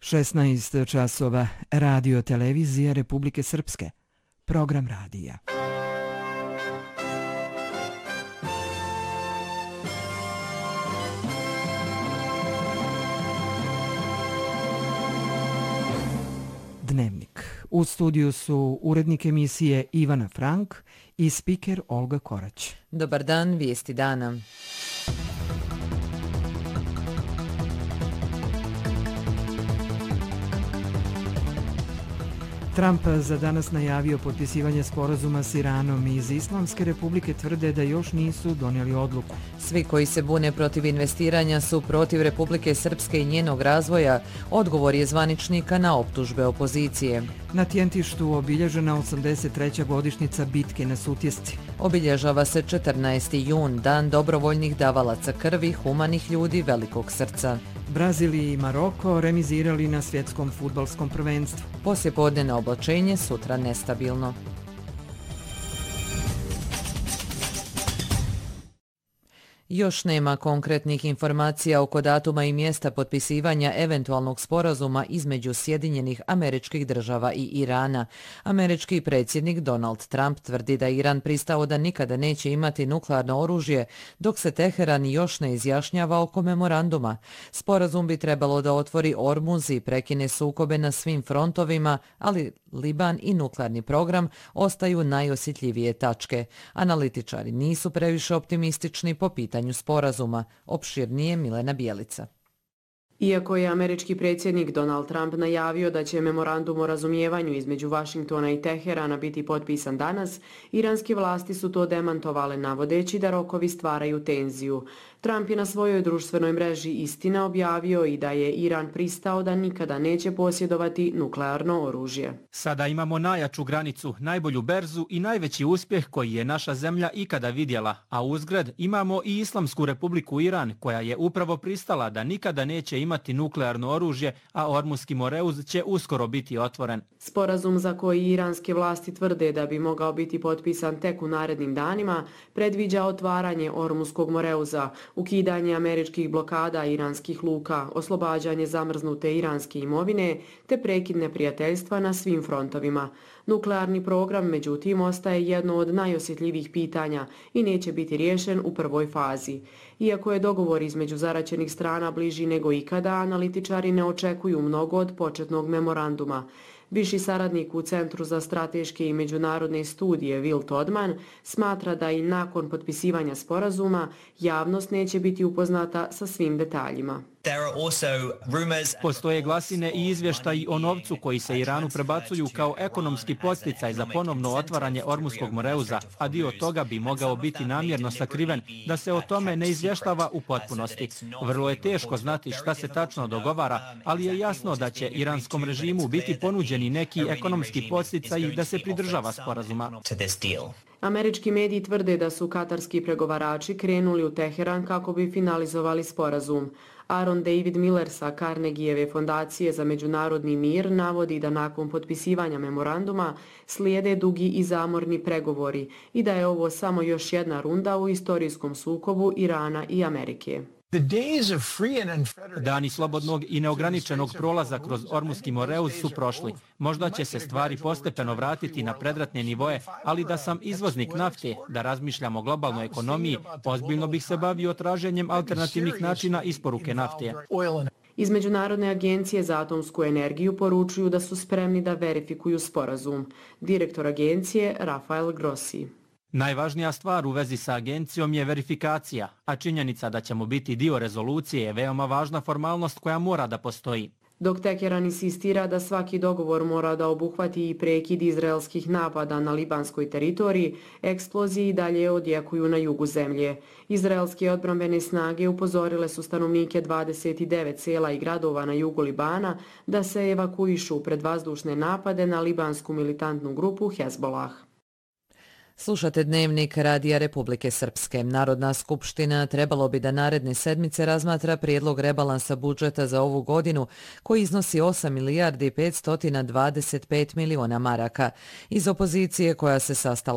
16 časova, Radio Televizija Republike Srpske. Program radija. Dnevnik. U studiju su urednik emisije Ivana Frank i spiker Olga Korać. Dobar dan, vijesti dana. Trump za danas najavio potpisivanje sporazuma s Iranom i iz Islamske republike tvrde da još nisu donijeli odluku. Svi koji se bune protiv investiranja su protiv Republike Srpske i njenog razvoja, odgovor je zvaničnika na optužbe opozicije. Na Tjentištu obilježena 83. godišnjica bitke na Sutjesci. Obilježava se 14. jun, dan dobrovoljnih davalaca krvi, humanih ljudi velikog srca. Brazil i Maroko remizirali na svjetskom fudbalskom prvenstvu. Poslijepodnevno oblačenje, sutra nestabilno. Još nema konkretnih informacija oko datuma i mjesta potpisivanja eventualnog sporazuma između Sjedinjenih Američkih Država i Irana. Američki predsjednik Donald Trump tvrdi da Iran pristao da nikada neće imati nuklearno oružje, dok se Teheran još ne izjašnjava oko memoranduma. Sporazum bi trebalo da otvori Ormuz i prekine sukobe na svim frontovima, ali Liban i nuklearni program ostaju najosjetljivije tačke. Analitičari nisu previše optimistični po pitanju sporazuma. Opširnije Milena Bijelica. Iako je američki predsjednik Donald Trump najavio da će memorandum o razumijevanju između Vašingtona i Teherana biti potpisan danas, iranske vlasti su to demantovale navodeći da rokovi stvaraju tenziju. Trump je na svojoj društvenoj mreži Istina objavio i da je Iran pristao da nikada neće posjedovati nuklearno oružje. Sada imamo najjaču granicu, najbolju berzu i najveći uspjeh koji je naša zemlja ikada vidjela, a uzgred imamo i Islamsku republiku Iran koja je upravo pristala da nikada neće imati nuklearno oružje, a Ormuski moreuz će uskoro biti otvoren. Sporazum za koji iranske vlasti tvrde da bi mogao biti potpisan tek u narednim danima predviđa otvaranje Ormuskog moreuza, ukidanje američkih blokada iranskih luka, oslobađanje zamrznute iranske imovine te prekid neprijateljstva na svim frontovima. Nuklearni program, međutim, ostaje jedno od najosjetljivijih pitanja i neće biti riješen u prvoj fazi. Iako je dogovor između zaraćenih strana bliži nego ikada, analitičari ne očekuju mnogo od početnog memoranduma. Viši saradnik u Centru za strateške i međunarodne studije Will Todman smatra da i nakon potpisivanja sporazuma javnost neće biti upoznata sa svim detaljima. Postoje glasine i izvještaji o novcu koji se Iranu prebacuju kao ekonomski podsticaj za ponovno otvaranje Ormuskog moreuza, a dio toga bi mogao biti namjerno sakriven da se o tome ne izvještava u potpunosti. Vrlo je teško znati šta se tačno dogovara, ali je jasno da će iranskom režimu biti ponuđeni neki ekonomski podsticaji da se pridržava sporazuma. Američki mediji tvrde da su katarski pregovarači krenuli u Teheran kako bi finalizovali sporazum. Aaron David Miller sa Carnegieve fondacije za međunarodni mir navodi da nakon potpisivanja memoranduma slijede dugi i zamorni pregovori i da je ovo samo još jedna runda u istorijskom sukobu Irana i Amerike. Dani slobodnog i neograničenog prolaza kroz Ormuski moreuz su prošli. Možda će se stvari postepeno vratiti na predratne nivoje, ali da sam izvoznik nafte, da razmišljam o globalnoj ekonomiji, ozbiljno bih se bavio traženjem alternativnih načina isporuke nafte. Iz Međunarodne agencije za atomsku energiju poručuju da su spremni da verifikuju sporazum. Direktor agencije Rafael Grossi. Najvažnija stvar u vezi sa agencijom je verifikacija, a činjenica da ćemo biti dio rezolucije je veoma važna formalnost koja mora da postoji. Dok Teheran insistira da svaki dogovor mora da obuhvati i prekid izraelskih napada na libanskoj teritoriji, eksploziji i dalje odjekuju na jugu zemlje. Izraelske odbrambene snage upozorile su stanovnike 29 sela i gradova na jugu Libana da se evakuišu pred vazdušne napade na libansku militantnu grupu Hezbollah. Slušate dnevnik Radija Republike Srpske. Narodna skupština trebalo bi da naredne sedmice razmatra prijedlog rebalansa budžeta za ovu godinu koji iznosi 8 milijardi 525 miliona maraka. Iz opozicije koja se sastala